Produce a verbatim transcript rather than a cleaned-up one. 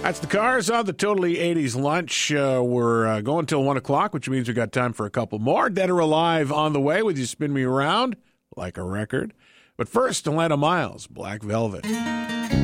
That's the Cars on the Totally eighties lunch. Uh, we're uh, going till one o'clock, which means we got time for a couple more. Dead or Alive on the way with You Spin Me Around like a record. But first, Atlanta Miles, Black Velvet.